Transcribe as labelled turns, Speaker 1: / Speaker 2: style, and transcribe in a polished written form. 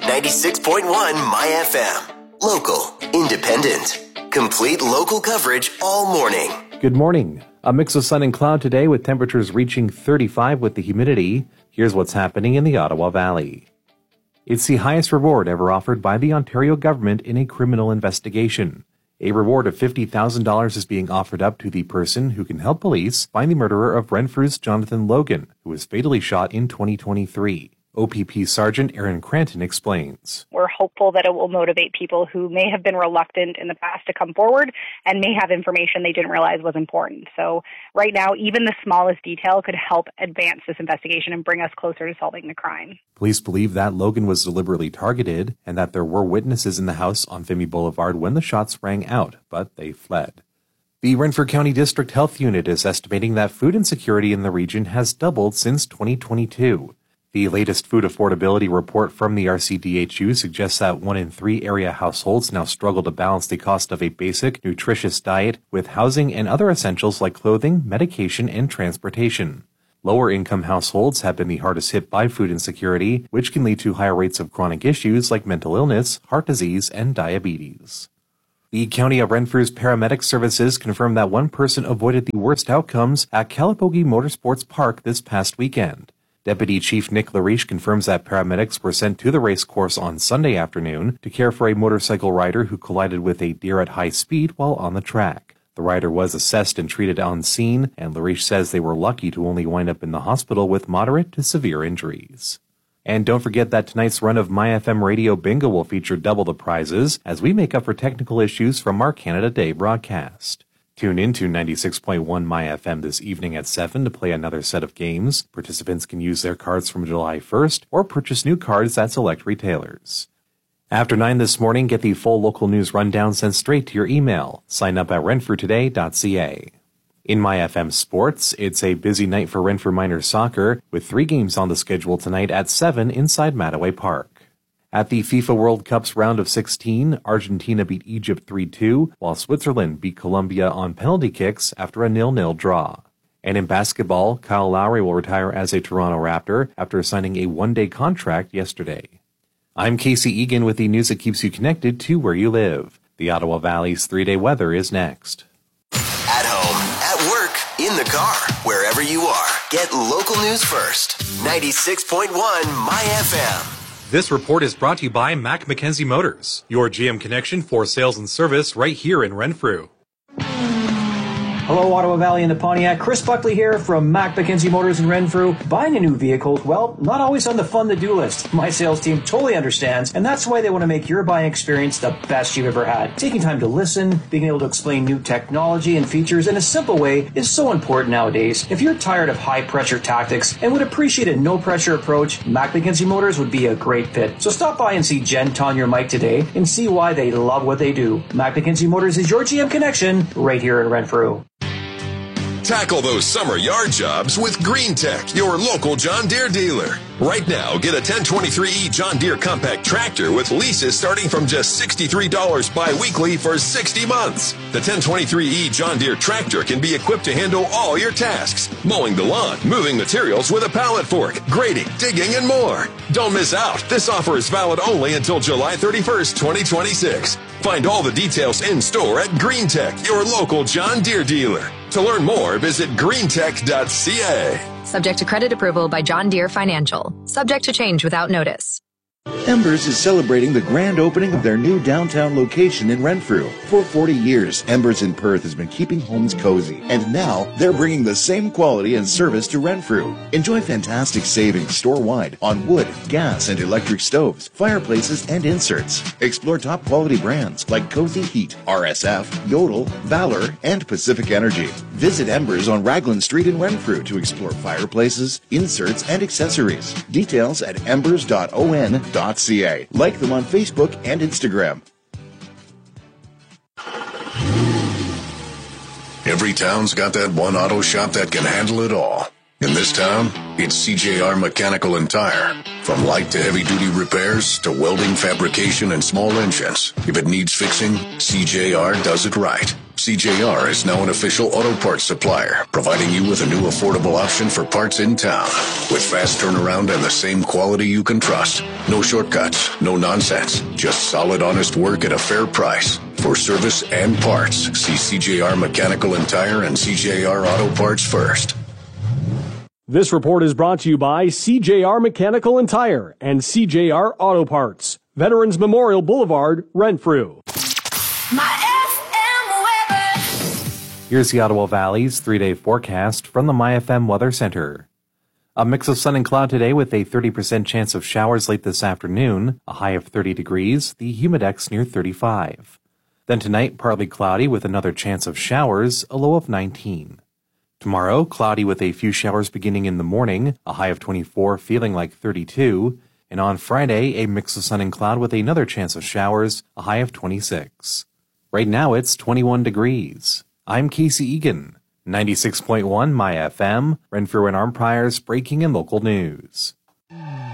Speaker 1: 96.1 My FM. Local, independent, complete local coverage all morning.
Speaker 2: Good morning. A mix of sun and cloud today with temperatures reaching 35 with the humidity. Here's what's happening in the Ottawa Valley. It's the highest reward ever offered by the Ontario government in a criminal investigation. A reward of $50,000 is being offered up to the person who can help police find the murderer of Renfrew's Jonathan Logan, who was fatally shot in 2023. OPP Sergeant Aaron Cranton explains.
Speaker 3: We're hopeful that it will motivate people who may have been reluctant in the past to come forward and may have information they didn't realize was important. So right now, even the smallest detail could help advance this investigation and bring us closer to solving the crime.
Speaker 2: Police believe that Logan was deliberately targeted and that there were witnesses in the house on Vimy Boulevard when the shots rang out, but they fled. The Renfrew County District Health Unit is estimating that food insecurity in the region has doubled since 2022. The latest food affordability report from the RCDHU suggests that 1 in 3 area households now struggle to balance the cost of a basic, nutritious diet with housing and other essentials like clothing, medication, and transportation. Lower-income households have been the hardest hit by food insecurity, which can lead to higher rates of chronic issues like mental illness, heart disease, and diabetes. The County of Renfrew's paramedic services confirmed that one person avoided the worst outcomes at Calipogi Motorsports Park this past weekend. Deputy Chief Nick Lariche confirms that paramedics were sent to the race course on Sunday afternoon to care for a motorcycle rider who collided with a deer at high speed while on the track. The rider was assessed and treated on scene, and Lariche says they were lucky to only wind up in the hospital with moderate to severe injuries. And don't forget that tonight's run of MyFM Radio Bingo will feature double the prizes as we make up for technical issues from our Canada Day broadcast. Tune in to 96.1 MyFM this evening at 7 to play another set of games. Participants can use their cards from July 1st or purchase new cards at select retailers. After 9 this morning, get the full local news rundown sent straight to your email. Sign up at renfrewtoday.ca. In MyFM Sports, it's a busy night for Renfrew Miners soccer with 3 games on the schedule tonight at 7 inside Mattaway Park. At the FIFA World Cup's round of 16, Argentina beat Egypt 3-2, while Switzerland beat Colombia on penalty kicks after a 0-0 draw. And in basketball, Kyle Lowry will retire as a Toronto Raptor after signing a one-day contract yesterday. I'm Casey Egan with the news that keeps you connected to where you live. The Ottawa Valley's 3-day weather is next.
Speaker 1: At home, at work, in the car, wherever you are, get local news first. 96.1 My FM.
Speaker 4: This report is brought to you by Mac McKenzie Motors, your GM connection for sales and service right here in Renfrew.
Speaker 5: Hello, Ottawa Valley and the Pontiac. Chris Buckley here from Mac McKenzie Motors in Renfrew. Buying a new vehicle, well, not always on the fun-to-do list. My sales team totally understands, and that's why they want to make your buying experience the best you've ever had. Taking time to listen, being able to explain new technology and features in a simple way is so important nowadays. If you're tired of high-pressure tactics and would appreciate a no-pressure approach, Mac McKenzie Motors would be a great fit. So stop by and see Jen, Tanya, or Mike today and see why they love what they do. Mac McKenzie Motors is your GM connection right here in Renfrew.
Speaker 6: Tackle those summer yard jobs with Green Tech, your local John Deere dealer. Right now, get a 1023E John Deere compact tractor with leases starting from just $63 bi-weekly for 60 months. The 1023E John Deere tractor can be equipped to handle all your tasks: mowing the lawn, moving materials with a pallet fork, grading, digging, and more. Don't miss out. This offer is valid only until July 31st, 2026. Find all the details in store at Green Tech, your local John Deere dealer. To learn more, visit greentech.ca.
Speaker 7: Subject to credit approval by John Deere Financial. Subject to change without notice.
Speaker 8: Embers is celebrating the grand opening of their new downtown location in Renfrew. For 40 years, Embers in Perth has been keeping homes cozy, and now they're bringing the same quality and service to Renfrew. Enjoy fantastic savings store-wide on wood, gas, and electric stoves, fireplaces, and inserts. Explore top quality brands like Cozy Heat, RSF, Yodel, Valor, and Pacific Energy. Visit Embers on Raglan Street in Renfrew to explore fireplaces, inserts, and accessories. Details at embers.on.ca. Like them on Facebook and Instagram.
Speaker 9: Every town's got that one auto shop that can handle it all. In this town, it's CJR Mechanical and Tire. From light to heavy-duty repairs to welding, fabrication, and small engines. If it needs fixing, CJR does it right. CJR is now an official auto parts supplier, providing you with a new affordable option for parts in town. With fast turnaround and the same quality you can trust. No shortcuts, no nonsense, just solid, honest work at a fair price. For service and parts, see CJR Mechanical and Tire and CJR Auto Parts first.
Speaker 10: This report is brought to you by CJR Mechanical and Tire and CJR Auto Parts. Veterans Memorial Boulevard, Renfrew.
Speaker 2: Here's the Ottawa Valley's 3-day forecast from the MyFM Weather Center. A mix of sun and cloud today with a 30% chance of showers late this afternoon, a high of 30 degrees, the humidex near 35. Then tonight, partly cloudy with another chance of showers, a low of 19. Tomorrow, cloudy with a few showers beginning in the morning, a high of 24, feeling like 32. And on Friday, a mix of sun and cloud with another chance of showers, a high of 26. Right now, it's 21 degrees. I'm Casey Egan, 96.1 MyFM, Renfrew and Arnprior's breaking and local news.